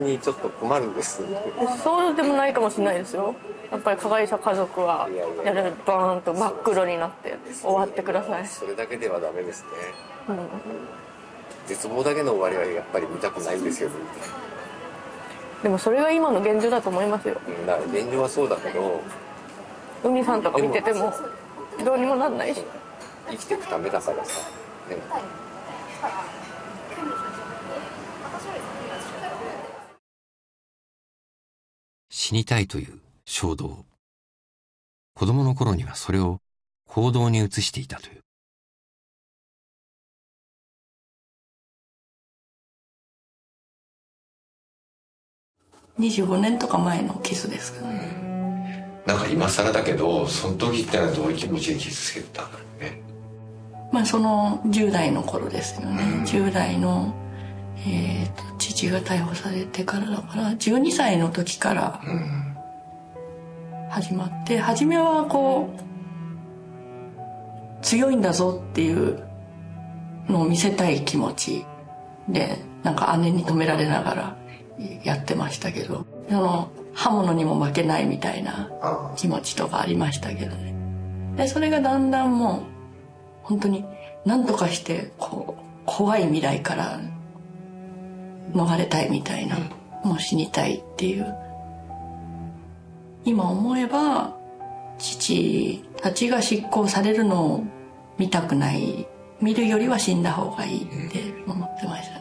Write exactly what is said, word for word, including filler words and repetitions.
にちょっと困るんです。 そうでもないかもしれないですよ。やっぱり加害者家族はやるバーンと真っ黒になって終わってください。 それだけではダメですね、 うん、 絶望だけの終わりはやっぱり見たくないんですよ。 でもそれが今の現状だと思いますよ。 だから現状はそうだけど、 海さんとか見ててもどうにもなんないし、 生きていくためだからさ、ね、 死にたいという衝動。子供の頃にはそれを行動に移していたという。 にじゅうごねんとか前のキスですけどね。 なんか今更だけど、その時ってのはどういう気持ちで傷つけたんだろうね。 まあそのじゅう代の頃ですよね、うん、じゅう代の、えーと、父が逮捕されてからだからじゅうにさいの時から始まって、初めはこう強いんだぞっていうのを見せたい気持ちで、なんか姉に止められながらやってましたけど、その刃物にも負けないみたいな気持ちとかありましたけどね。でそれがだんだんもう本当に何とかしてこう怖い未来から逃れたいみたいな、もう死にたいっていう、今思えば父たちが執行されるのを見たくない、見るよりは死んだ方がいいって思ってましたね。